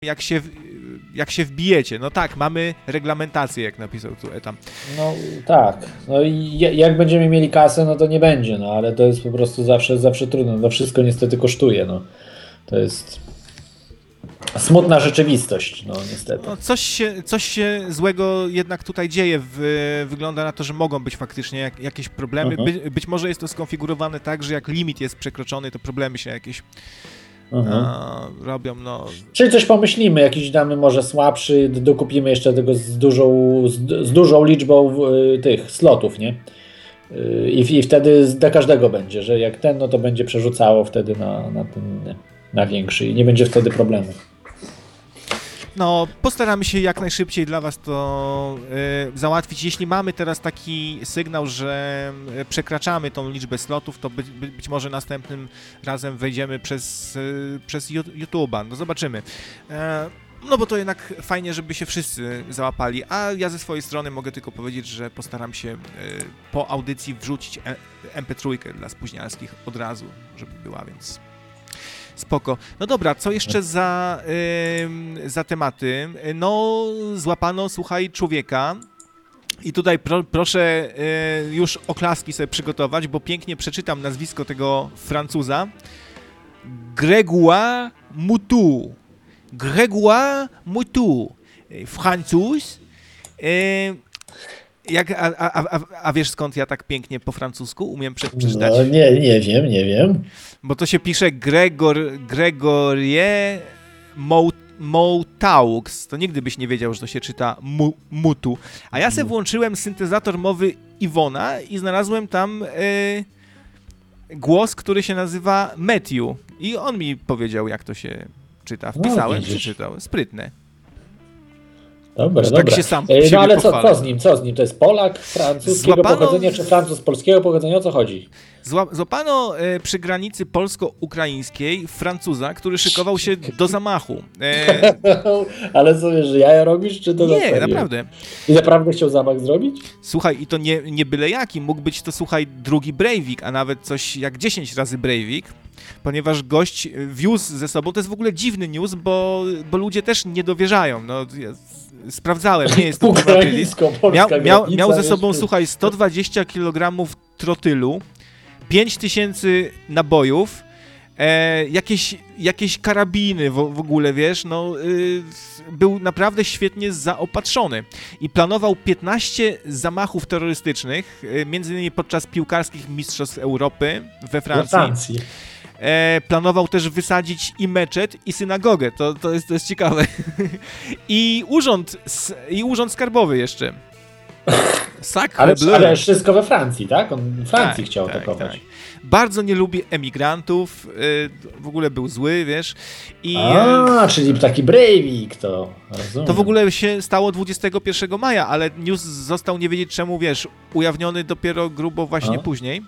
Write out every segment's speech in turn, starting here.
jak się wbijecie. No tak, mamy reglamentację, jak napisał tu Etam. No tak, no i jak będziemy mieli kasę, no to nie będzie, no ale to jest po prostu zawsze trudno, no wszystko niestety kosztuje, no. To jest smutna rzeczywistość, no niestety. No, coś się złego jednak tutaj dzieje. Wygląda na to, że mogą być faktycznie jakieś problemy. Być może jest to skonfigurowane tak, że jak limit jest przekroczony, to problemy się jakieś robią, no. Czyli coś pomyślimy, jakiś damy może słabszy, dokupimy jeszcze tego z dużą liczbą tych slotów, nie? I wtedy dla każdego będzie, że jak ten, no to będzie przerzucało wtedy na większy i nie będzie wtedy problemu. No, postaramy się jak najszybciej dla was to załatwić. Jeśli mamy teraz taki sygnał, że przekraczamy tą liczbę slotów, to być może następnym razem wejdziemy przez YouTube'a. No zobaczymy. No bo to jednak fajnie, żeby się wszyscy załapali, a ja ze swojej strony mogę tylko powiedzieć, że postaram się po audycji wrzucić MP3 dla spóźnialskich od razu, żeby była, więc spoko. No dobra, co jeszcze za tematy? No, złapano, słuchaj, człowieka i tutaj proszę już oklaski sobie przygotować, bo pięknie przeczytam nazwisko tego Francuza. Grégoire Moutou. Grégoire Moutou. Francuz. A wiesz, skąd ja tak pięknie po francusku umiem przeczytać? No nie wiem. Bo to się pisze Grégorie Moutaux. To nigdy byś nie wiedział, że to się czyta Mutu. A ja sobie włączyłem syntezator mowy Iwona i znalazłem tam głos, który się nazywa Matthew. I on mi powiedział, jak to się czyta. Wpisałem, przeczytał. Sprytne. Dobra. Tak się sam no ale co z nim? To jest Polak francuskiego pochodzenia, czy Francuz polskiego pochodzenia? O co chodzi? Złapano przy granicy polsko-ukraińskiej Francuza, który szykował się do zamachu. Ale co wiesz, że jaja robisz, czy to nie, naprawdę. I naprawdę chciał zamach zrobić? Słuchaj, i to nie byle jaki. Mógł być to, słuchaj, drugi Breivik, a nawet coś jak 10 razy Breivik, ponieważ gość wiózł ze sobą, to jest w ogóle dziwny news, bo ludzie też nie dowierzają. No, ja sprawdzałem, nie jest to miał ze sobą, słuchaj, 120 kg trotylu, 5000 nabojów, jakieś karabiny w ogóle, wiesz, no był naprawdę świetnie zaopatrzony i planował 15 zamachów terrorystycznych, między innymi podczas piłkarskich mistrzostw Europy we Francji. Planował też wysadzić i meczet, i synagogę, to jest ciekawe. I urząd skarbowy jeszcze. Ale wszystko we Francji, tak? On w Francji chciał atakować. Tak. Bardzo nie lubi emigrantów, w ogóle był zły, wiesz. Czyli taki Breivik to. Rozumiem. To w ogóle się stało 21 maja, ale news został, nie wiedzieć czemu, wiesz, ujawniony dopiero grubo właśnie później.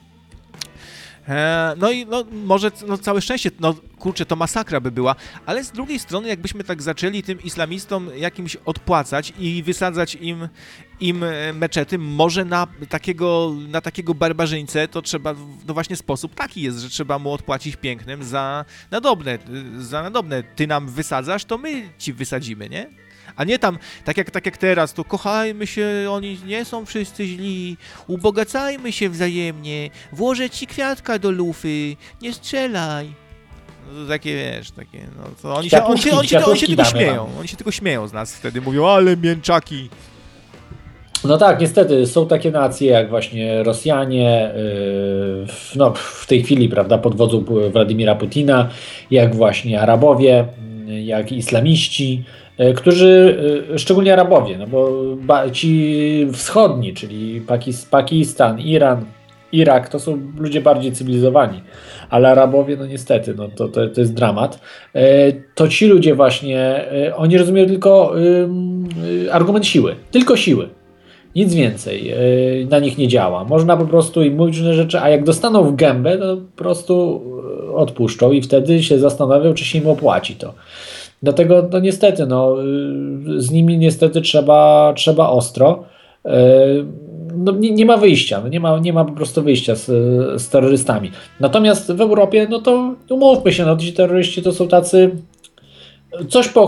No i może całe szczęście, kurczę, to masakra by była, ale z drugiej strony jakbyśmy tak zaczęli tym islamistom jakimś odpłacać i wysadzać im meczety, może na takiego barbarzyńcę to trzeba, no właśnie sposób taki jest, że trzeba mu odpłacić pięknym za nadobne. Ty nam wysadzasz, to my ci wysadzimy, nie? A nie tam, tak jak teraz, to kochajmy się, oni nie są wszyscy źli, ubogacajmy się wzajemnie, włożę ci kwiatka do lufy, nie strzelaj. No to takie, wiesz, to oni się tylko śmieją, oni się tylko śmieją z nas wtedy, mówią, ale mięczaki. No tak, niestety, są takie nacje jak właśnie Rosjanie, w tej chwili, prawda, pod wodzą Władimira Putina, jak właśnie Arabowie, jak islamiści, którzy, szczególnie Arabowie, no bo ci wschodni, czyli Pakistan, Iran, Irak, to są ludzie bardziej cywilizowani, ale Arabowie, no niestety, no to jest dramat. To ci ludzie właśnie, oni rozumieją tylko argument siły, tylko siły. Nic więcej na nich nie działa. Można po prostu im mówić różne rzeczy, a jak dostaną w gębę, to po prostu odpuszczą i wtedy się zastanawiał, czy się im opłaci to. Dlatego no niestety, z nimi niestety trzeba ostro. No, nie ma wyjścia, nie ma po prostu wyjścia z terrorystami. Natomiast w Europie, no to umówmy się, ci terroryści to są tacy Coś